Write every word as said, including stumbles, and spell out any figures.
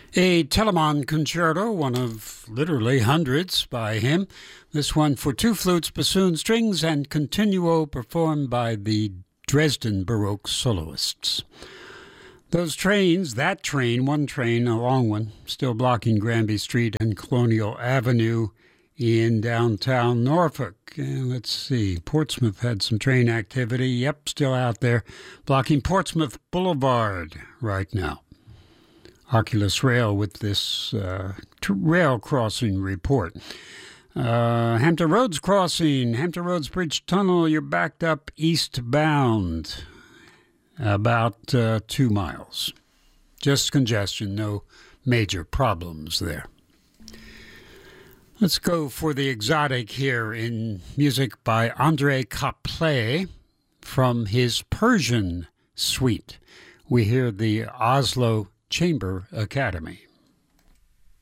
A Telemann concerto, one of literally hundreds by him. This one for two flutes, bassoon, strings, and continuo, performed by the Dresden Baroque soloists. Those trains, that train, one train, a long one, still blocking Granby Street and Colonial Avenue in downtown Norfolk. And let's see, Portsmouth had some train activity. Yep, still out there, blocking Portsmouth Boulevard right now. Oculus Rail with this uh, t- rail crossing report. Uh, Hampton Roads crossing, Hampton Roads Bridge Tunnel, you're backed up eastbound about uh, two miles. Just congestion, no major problems there. Let's go for the exotic here in music by André Caplet from his Persian suite. We hear the Oslo Chamber Academy.